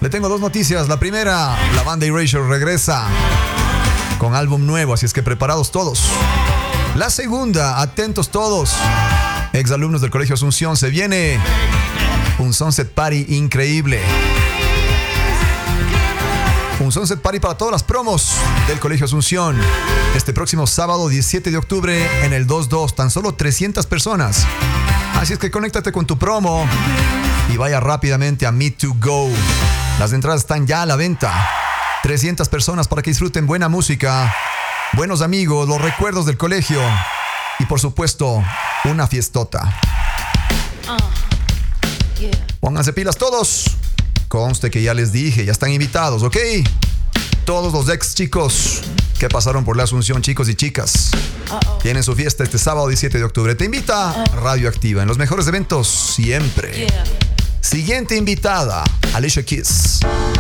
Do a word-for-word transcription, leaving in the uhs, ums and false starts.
Le tengo dos noticias. La primera, la banda Erasure regresa con álbum nuevo, así es que preparados todos. La segunda, atentos todos, exalumnos del Colegio Asunción, se viene un Sunset Party increíble. Un Sunset Party para todas las promos del Colegio Asunción. Este próximo sábado diecisiete de octubre en el dos dos. Tan solo trescientas personas. Así es que conéctate con tu promo y vaya rápidamente a Meet to Go. Las entradas están ya a la venta. trescientas personas para que disfruten buena música, buenos amigos, los recuerdos del colegio y por supuesto una fiestota. Pónganse pilas todos. Conste que ya les dije, ya están invitados, ¿ok? Todos los ex chicos que pasaron por la Asunción, chicos y chicas, tienen su fiesta este sábado diecisiete de octubre. Te invita Radioactiva en los mejores eventos siempre. Siguiente invitada, Alicia Keys.